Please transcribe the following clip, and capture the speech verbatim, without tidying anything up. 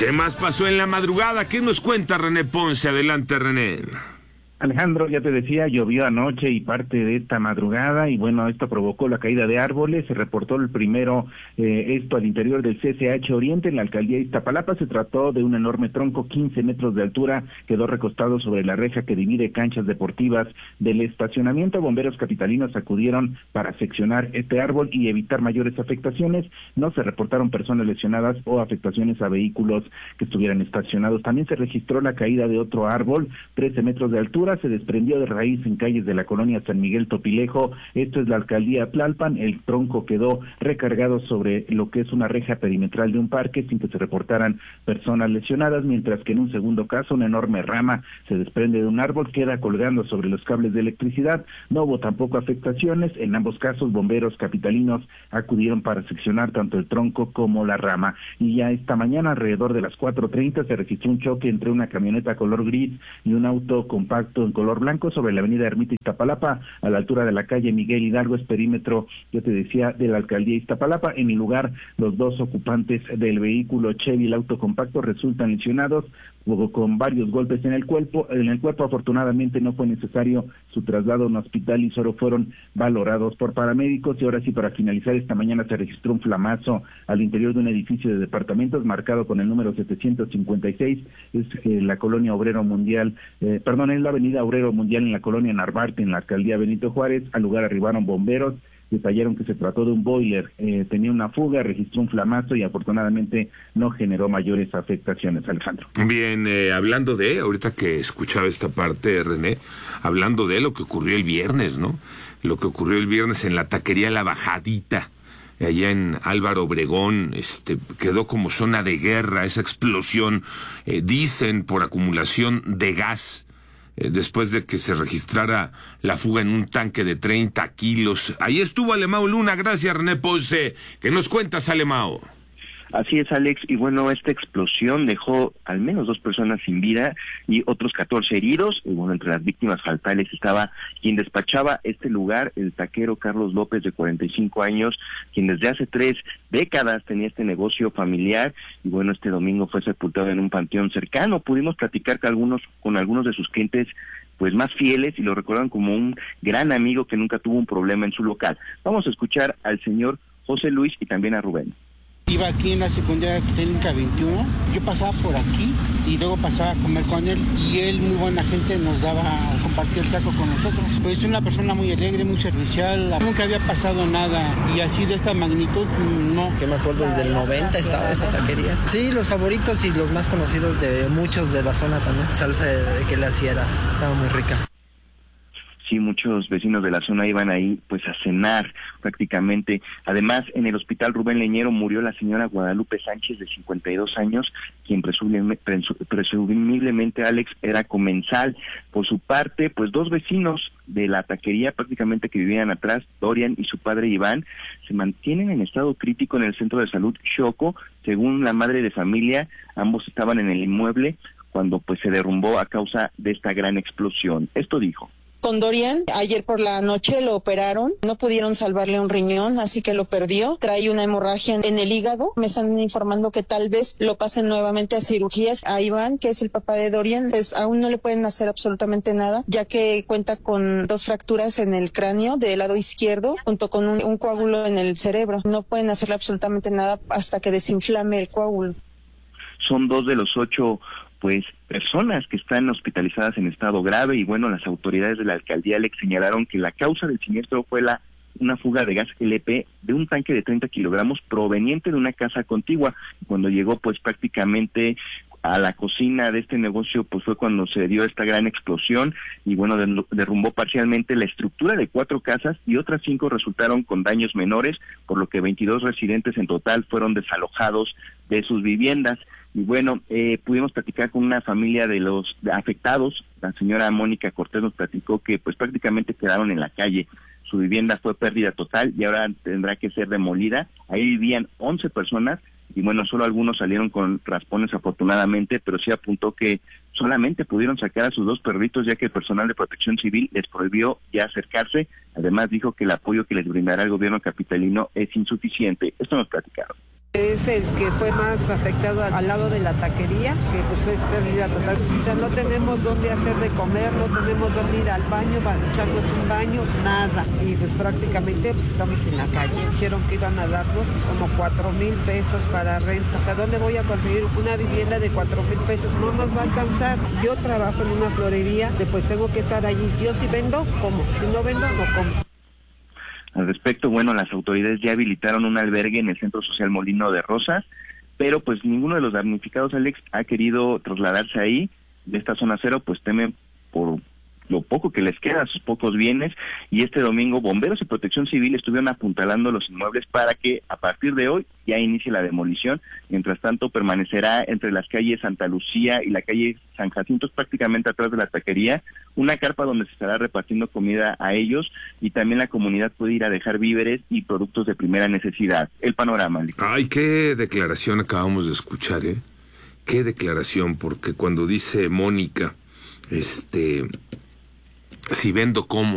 ¿Qué más pasó en la madrugada? ¿Qué nos cuenta René Ponce? Adelante, René. Alejandro, ya te decía, llovió anoche y parte de esta madrugada y bueno, esto provocó la caída de árboles. Se reportó el primero eh, esto al interior del C C H Oriente en la alcaldía de Iztapalapa. Se trató de un enorme tronco, quince metros de altura, quedó recostado sobre la reja que divide canchas deportivas del estacionamiento. Bomberos capitalinos acudieron para seccionar este árbol y evitar mayores afectaciones. No se reportaron personas lesionadas o afectaciones a vehículos que estuvieran estacionados. También se registró la caída de otro árbol, trece metros de altura, se desprendió de raíz en calles de la colonia San Miguel Topilejo. Esto es la alcaldía Tlalpan. El tronco quedó recargado sobre lo que es una reja perimetral de un parque sin que se reportaran personas lesionadas, mientras que en un segundo caso una enorme rama se desprende de un árbol, queda colgando sobre los cables de electricidad. No hubo tampoco afectaciones. En ambos casos bomberos capitalinos acudieron para seccionar tanto el tronco como la rama. Y ya esta mañana alrededor de las cuatro treinta se registró un choque entre una camioneta color gris y un auto compacto en color blanco sobre la avenida Ermita Iztapalapa, a la altura de la calle Miguel Hidalgo. Es perímetro, yo te decía, de la alcaldía Iztapalapa. En el lugar, los dos ocupantes del vehículo Chevy, el auto compacto, resultan lesionados con varios golpes en el cuerpo. En el cuerpo, afortunadamente, no fue necesario su traslado a un hospital y solo fueron valorados por paramédicos. Y ahora sí, para finalizar, esta mañana se registró un flamazo al interior de un edificio de departamentos marcado con el número setecientos cincuenta y seis. Es eh, la colonia Obrero Mundial, eh, perdón, es la avenida Obrero Mundial en la colonia Narvarte, en la alcaldía Benito Juárez. Al lugar arribaron bomberos, detallaron que se trató de un boiler, eh, tenía una fuga, registró un flamazo y afortunadamente no generó mayores afectaciones, Alejandro. Bien, eh, hablando de, ahorita que escuchaba esta parte, René, hablando de lo que ocurrió el viernes, ¿no? Lo que ocurrió el viernes en la taquería La Bajadita, allá en Álvaro Obregón, este, quedó como zona de guerra esa explosión, eh, dicen por acumulación de gas, eh, después de que se registrara la fuga en un tanque de treinta kilos. Ahí estuvo Alemao Luna. Gracias, René Ponce. ¿Qué nos cuentas, Alemao? Así es, Alex, y bueno, esta explosión dejó al menos dos personas sin vida y otros catorce heridos, y bueno, entre las víctimas fatales estaba quien despachaba este lugar, el taquero Carlos López, de cuarenta y cinco años, quien desde hace tres décadas tenía este negocio familiar, y bueno, este domingo fue sepultado en un panteón cercano. Pudimos platicar con algunos, con algunos de sus clientes pues más fieles, y lo recuerdan como un gran amigo que nunca tuvo un problema en su local. Vamos a escuchar al señor José Luis y también a Rubén. Iba aquí en la secundaria técnica veintiuno, yo pasaba por aquí y luego pasaba a comer con él, y él, muy buena gente, nos daba a compartir el taco con nosotros. Pues es una persona muy alegre, muy servicial, nunca había pasado nada, y así de esta magnitud, no. Yo me acuerdo desde el noventa estaba esa taquería. Sí, los favoritos y los más conocidos de muchos de la zona también. Salsa de que le hacía era, estaba muy rica. Sí, muchos vecinos de la zona iban ahí pues a cenar prácticamente. Además, en el hospital Rubén Leñero murió la señora Guadalupe Sánchez, de cincuenta y dos años, quien presumiblemente, presumiblemente, Alex, era comensal. Por su parte, pues dos vecinos de la taquería prácticamente que vivían atrás, Dorian y su padre Iván, se mantienen en estado crítico en el centro de salud Xoco. Según la madre de familia, ambos estaban en el inmueble cuando pues se derrumbó a causa de esta gran explosión. Esto dijo. Con Dorian, ayer por la noche lo operaron, no pudieron salvarle un riñón, así que lo perdió, trae una hemorragia en el hígado, me están informando que tal vez lo pasen nuevamente a cirugías. A Iván, que es el papá de Dorian, pues aún no le pueden hacer absolutamente nada, ya que cuenta con dos fracturas en el cráneo del lado izquierdo, junto con un, un coágulo en el cerebro. No pueden hacerle absolutamente nada hasta que desinflame el coágulo. Son dos de los ocho pues personas que están hospitalizadas en estado grave, y bueno, las autoridades de la alcaldía le señalaron que la causa del siniestro fue la una fuga de gas L P de un tanque de treinta kilogramos proveniente de una casa contigua. Cuando llegó pues prácticamente a la cocina de este negocio, pues fue cuando se dio esta gran explosión, y bueno, derrumbó parcialmente la estructura de cuatro casas, y otras cinco resultaron con daños menores, por lo que veintidós residentes en total fueron desalojados de sus viviendas. Y bueno, eh, pudimos platicar con una familia de los afectados. La señora Mónica Cortés nos platicó que pues prácticamente quedaron en la calle. Su vivienda fue pérdida total y ahora tendrá que ser demolida. Ahí vivían once personas, y bueno, solo algunos salieron con raspones afortunadamente, pero sí apuntó que solamente pudieron sacar a sus dos perritos, ya que el personal de protección civil les prohibió ya acercarse. Además dijo que el apoyo que les brindará el gobierno capitalino es insuficiente. Esto nos platicaron. Es el que fue más afectado al lado de la taquería, que pues fue pérdida total. O sea, no tenemos dónde hacer de comer, no tenemos dónde ir al baño, para echarnos un baño, nada. Y pues prácticamente pues, estamos en la calle. Dijeron que iban a darnos como cuatro mil pesos para renta. O sea, ¿dónde voy a conseguir una vivienda de cuatro mil pesos? No nos va a alcanzar. Yo trabajo en una florería, después tengo que estar allí. Yo si vendo, como. Si no vendo, no como. Al respecto, bueno, las autoridades ya habilitaron un albergue en el Centro Social Molino de Rosas, pero pues ninguno de los damnificados, Alex, ha querido trasladarse ahí. De esta zona cero, pues temen por lo poco que les queda, sus pocos bienes, y este domingo bomberos y protección civil estuvieron apuntalando los inmuebles para que a partir de hoy ya inicie la demolición. Mientras tanto, permanecerá entre las calles Santa Lucía y la calle San Jacinto, prácticamente atrás de la taquería, una carpa donde se estará repartiendo comida a ellos, y también la comunidad puede ir a dejar víveres y productos de primera necesidad. El panorama. Ay, qué declaración acabamos de escuchar, ¿eh? Qué declaración, porque cuando dice Mónica, este, si vendo, ¿cómo?